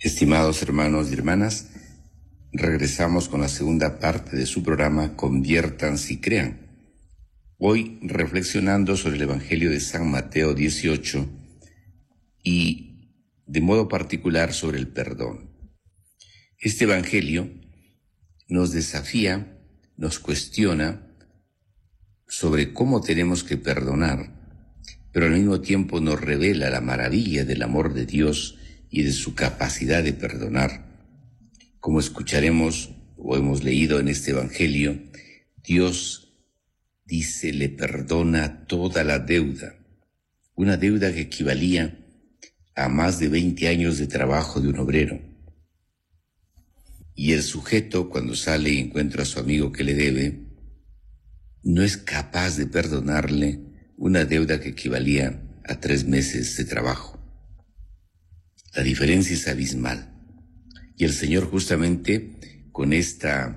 Estimados hermanos y hermanas, regresamos con la segunda parte de su programa Conviértanse y Crean. Hoy reflexionando sobre el Evangelio de San Mateo 18 y de modo particular sobre el perdón. Este Evangelio nos desafía, nos cuestiona sobre cómo tenemos que perdonar, pero al mismo tiempo nos revela la maravilla del amor de Dios y de su capacidad de perdonar. Como escucharemos o hemos leído en este Evangelio, Dios dice, le perdona toda la deuda, una deuda que equivalía a más de 20 años de trabajo de un obrero. Y el sujeto, cuando sale y encuentra a su amigo que le debe, no es capaz de perdonarle una deuda que equivalía a 3 meses de trabajo. La diferencia es abismal. Y el Señor justamente con esta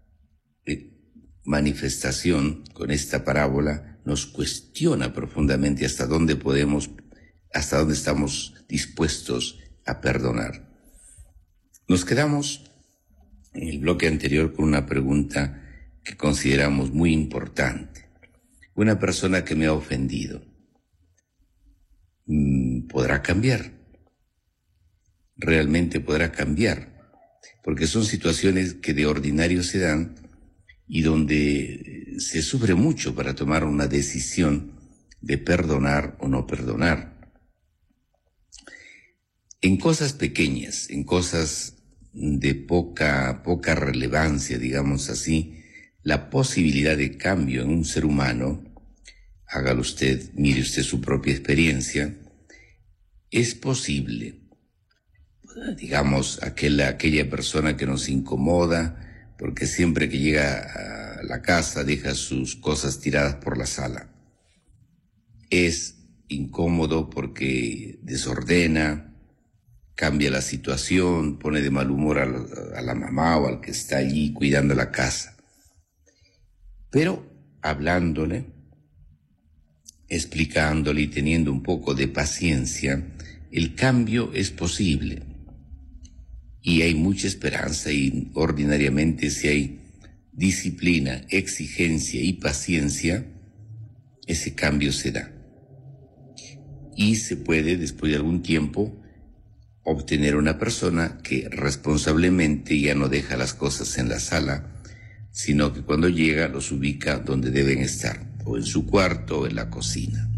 manifestación, con esta parábola, nos cuestiona profundamente hasta dónde estamos dispuestos a perdonar. Nos quedamos en el bloque anterior con una pregunta que consideramos muy importante. Una persona que me ha ofendido, ¿podrá cambiar? Realmente podrá cambiar, porque son situaciones que de ordinario se dan y donde se sufre mucho para tomar una decisión de perdonar o no perdonar. En cosas pequeñas, en cosas de poca relevancia, digamos así, la posibilidad de cambio en un ser humano, hágalo usted, mire usted su propia experiencia, es posible. Digamos, aquella persona que nos incomoda, porque siempre que llega a la casa deja sus cosas tiradas por la sala. Es incómodo porque desordena, cambia la situación, pone de mal humor a la mamá o al que está allí cuidando la casa. Pero hablándole, explicándole y teniendo un poco de paciencia, el cambio es posible. Y hay mucha esperanza y ordinariamente si hay disciplina, exigencia y paciencia, ese cambio se da. Y se puede, después de algún tiempo, obtener una persona que responsablemente ya no deja las cosas en la sala, sino que cuando llega los ubica donde deben estar, o en su cuarto o en la cocina.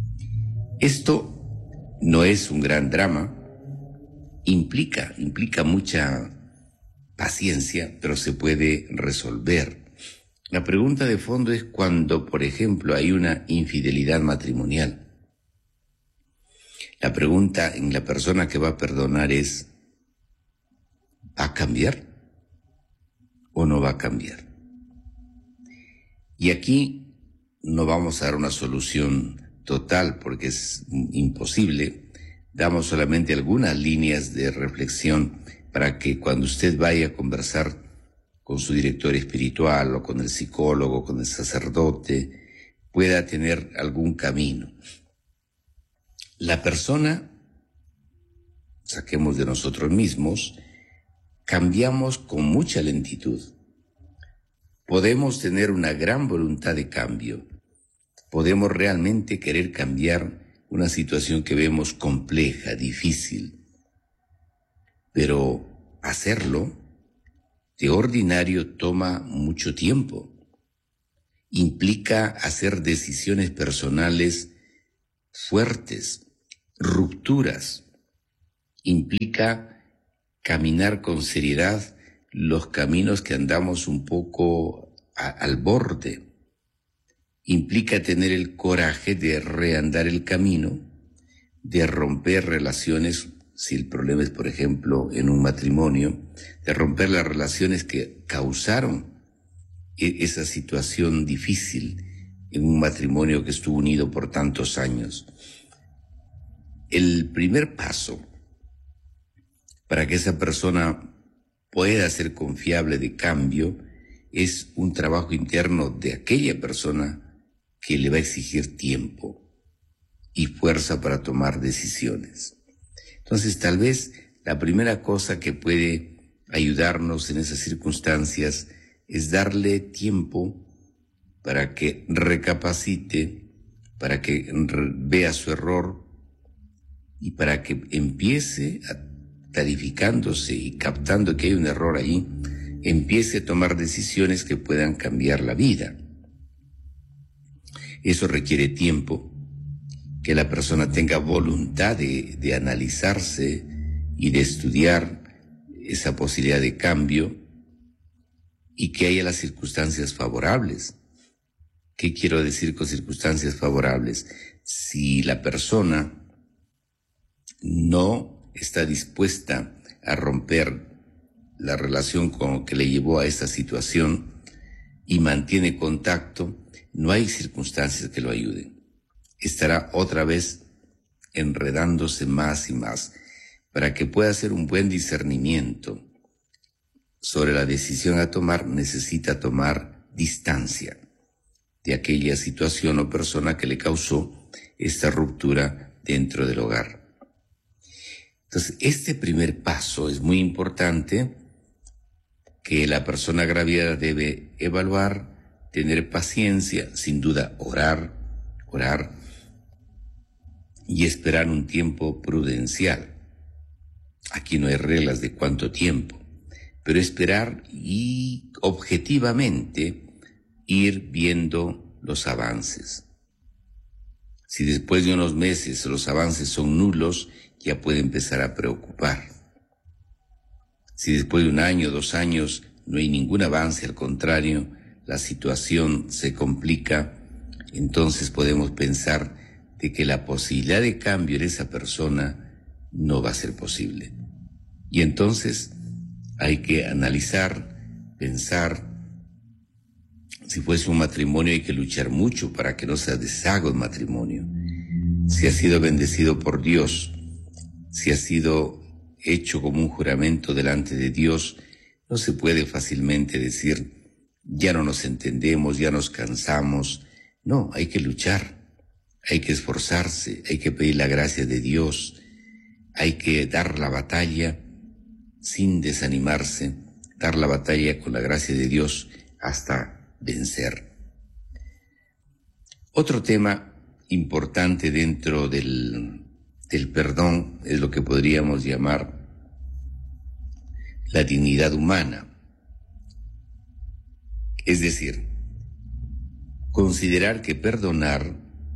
Esto no es un gran drama, implica mucha paciencia, pero se puede resolver. La pregunta de fondo es cuando, por ejemplo, hay una infidelidad matrimonial. La pregunta en la persona que va a perdonar es, ¿va a cambiar o no va a cambiar? Y aquí no vamos a dar una solución total porque es imposible. Damos solamente algunas líneas de reflexión para que cuando usted vaya a conversar con su director espiritual o con el psicólogo, con el sacerdote, pueda tener algún camino. La persona, saquemos de nosotros mismos, cambiamos con mucha lentitud. Podemos tener una gran voluntad de cambio. Podemos realmente querer cambiar una situación que vemos compleja, difícil. Pero hacerlo, de ordinario, toma mucho tiempo. Implica hacer decisiones personales fuertes, rupturas. Implica caminar con seriedad los caminos que andamos un poco al borde. Implica tener el coraje de reandar el camino, de romper relaciones, si el problema es, por ejemplo, en un matrimonio, de romper las relaciones que causaron esa situación difícil en un matrimonio que estuvo unido por tantos años. El primer paso para que esa persona pueda ser confiable de cambio es un trabajo interno de aquella persona que le va a exigir tiempo y fuerza para tomar decisiones. Entonces, tal vez la primera cosa que puede ayudarnos en esas circunstancias es darle tiempo para que recapacite, para que vea su error y para que empiece, clarificándose y captando que hay un error ahí, empiece a tomar decisiones que puedan cambiar la vida. Eso requiere tiempo, que la persona tenga voluntad de analizarse y de estudiar esa posibilidad de cambio y que haya las circunstancias favorables. ¿Qué quiero decir con circunstancias favorables? Si la persona no está dispuesta a romper la relación que le llevó a esa situación y mantiene contacto, no hay circunstancias que lo ayuden. Estará otra vez enredándose más y más. Para que pueda hacer un buen discernimiento sobre la decisión a tomar, necesita tomar distancia de aquella situación o persona que le causó esta ruptura dentro del hogar. Entonces, este primer paso es muy importante, que la persona agraviada debe evaluar, tener paciencia, sin duda orar y esperar un tiempo prudencial. Aquí no hay reglas de cuánto tiempo, pero esperar y objetivamente ir viendo los avances. Si después de unos meses los avances son nulos, ya puede empezar a preocupar. Si después de 1 año, 2 años, no hay ningún avance, al contrario, la situación se complica, entonces podemos pensar de que la posibilidad de cambio en esa persona no va a ser posible. Y entonces hay que analizar, pensar. Si fuese un matrimonio, hay que luchar mucho para que no se deshaga el matrimonio. Si ha sido bendecido por Dios, si ha sido hecho como un juramento delante de Dios, no se puede fácilmente decir, ya no nos entendemos, ya nos cansamos. No, hay que luchar, hay que esforzarse, hay que pedir la gracia de Dios, hay que dar la batalla sin desanimarse, dar la batalla con la gracia de Dios hasta vencer. Otro tema importante dentro del perdón es lo que podríamos llamar la dignidad humana. Es decir, considerar que perdonar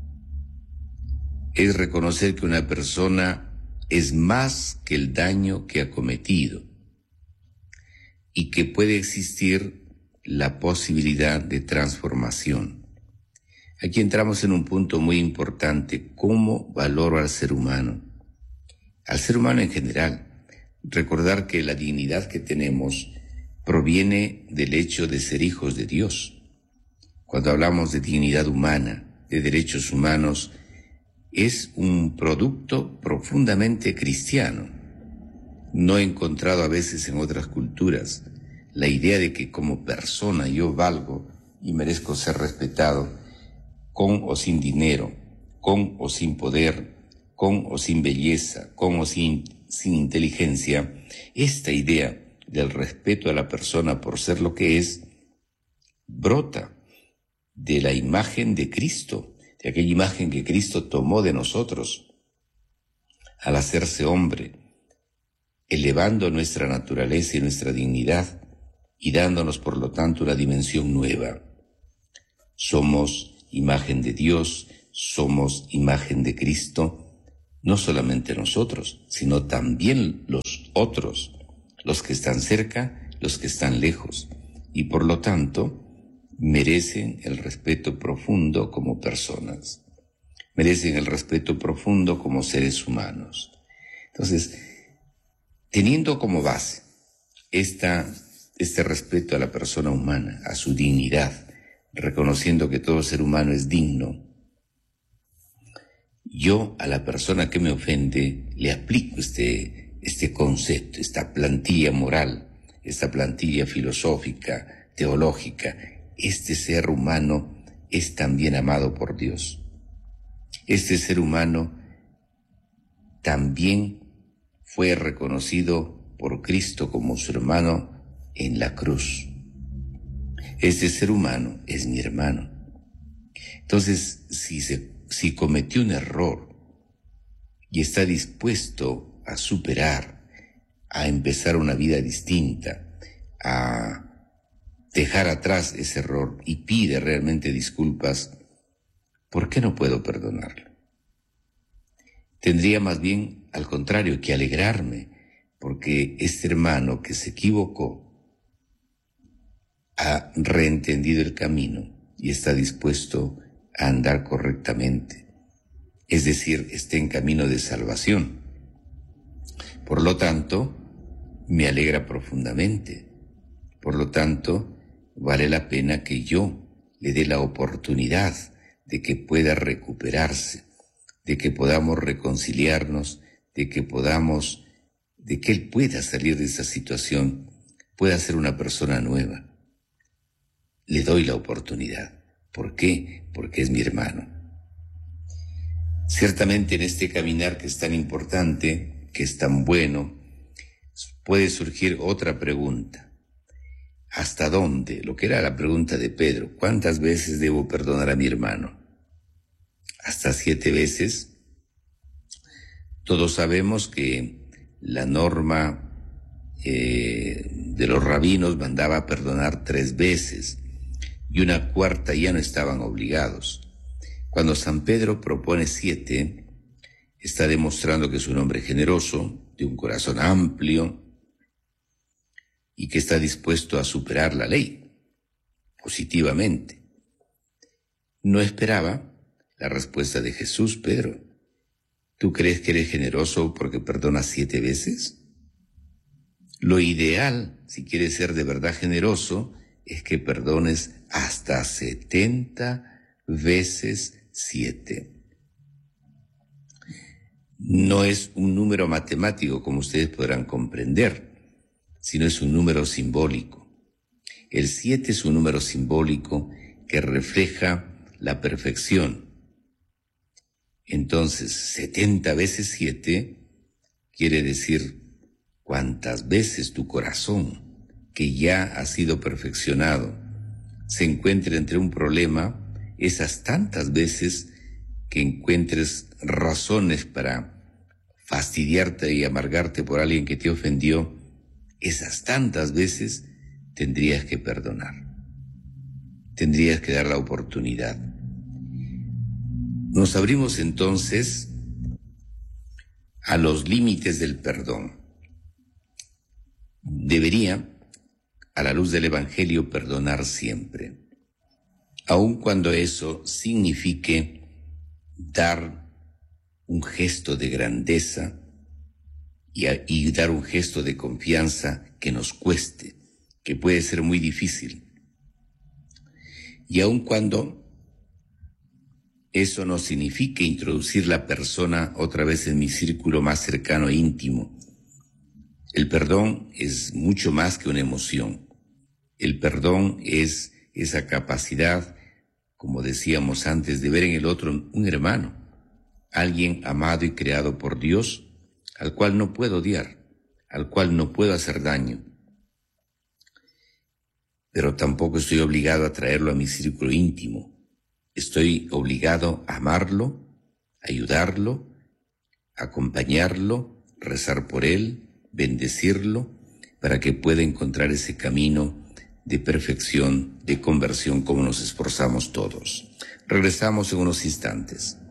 es reconocer que una persona es más que el daño que ha cometido y que puede existir la posibilidad de transformación. Aquí entramos en un punto muy importante: ¿cómo valoro al ser humano? Al ser humano en general. Recordar que la dignidad que tenemos proviene del hecho de ser hijos de Dios. Cuando hablamos de dignidad humana, de derechos humanos, es un producto profundamente cristiano. No he encontrado a veces en otras culturas la idea de que como persona yo valgo y merezco ser respetado, con o sin dinero, con o sin poder, con o sin belleza, con o sin inteligencia. Esta idea del respeto a la persona por ser lo que es brota de la imagen de Cristo, de aquella imagen que Cristo tomó de nosotros al hacerse hombre, elevando nuestra naturaleza y nuestra dignidad y dándonos por lo tanto una dimensión nueva. Somos imagen de Dios, somos imagen de Cristo, no solamente nosotros, sino también los otros, los que están cerca, los que están lejos, y por lo tanto merecen el respeto profundo como personas, merecen el respeto profundo como seres humanos. Entonces, teniendo como base este respeto a la persona humana, a su dignidad, reconociendo que todo ser humano es digno, yo a la persona que me ofende le aplico este concepto, esta plantilla moral, esta plantilla filosófica, teológica. Este ser humano es también amado por Dios. Este ser humano también fue reconocido por Cristo como su hermano en la cruz. Ese ser humano es mi hermano. Entonces, si cometió un error y está dispuesto a superar, a empezar una vida distinta, a dejar atrás ese error y pide realmente disculpas, ¿por qué no puedo perdonarlo? Tendría más bien, al contrario, que alegrarme, porque este hermano que se equivocó ha reentendido el camino y está dispuesto a andar correctamente, es decir, está en camino de salvación. Por lo tanto, me alegra profundamente. Por lo tanto, vale la pena que yo le dé la oportunidad de que pueda recuperarse, de que podamos reconciliarnos, de que él pueda salir de esa situación, pueda ser una persona nueva. Le doy la oportunidad. ¿Por qué? Porque es mi hermano. Ciertamente en este caminar que es tan importante, que es tan bueno, puede surgir otra pregunta. ¿Hasta dónde? Lo que era la pregunta de Pedro. ¿Cuántas veces debo perdonar a mi hermano? ¿Hasta 7 veces? Todos sabemos que la norma de los rabinos mandaba a perdonar 3 veces y una cuarta ya no estaban obligados. Cuando San Pedro propone 7, está demostrando que es un hombre generoso, de un corazón amplio y que está dispuesto a superar la ley positivamente. No esperaba la respuesta de Jesús. Pedro, ¿tú crees que eres generoso porque perdonas 7 veces? Lo ideal, si quieres ser de verdad generoso, es que perdones hasta 70 veces 7. No es un número matemático, como ustedes podrán comprender, sino es un número simbólico. El 7 es un número simbólico que refleja la perfección. Entonces, 70 veces 7 quiere decir cuántas veces tu corazón, que ya ha sido perfeccionado, se encuentre entre un problema, esas tantas veces que encuentres razones para fastidiarte y amargarte por alguien que te ofendió, esas tantas veces tendrías que perdonar. Tendrías que dar la oportunidad. Nos abrimos entonces a los límites del perdón. Debería, a la luz del Evangelio, perdonar siempre, aun cuando eso signifique dar un gesto de grandeza y dar un gesto de confianza que nos cueste, que puede ser muy difícil. Y aun cuando eso no signifique introducir la persona otra vez en mi círculo más cercano e íntimo. El perdón es mucho más que una emoción. El perdón es esa capacidad, como decíamos antes, de ver en el otro un hermano, alguien amado y creado por Dios, al cual no puedo odiar, al cual no puedo hacer daño. Pero tampoco estoy obligado a traerlo a mi círculo íntimo. Estoy obligado a amarlo, ayudarlo, acompañarlo, rezar por él, bendecirlo, para que pueda encontrar ese camino de perfección, de conversión, como nos esforzamos todos. Regresamos en unos instantes.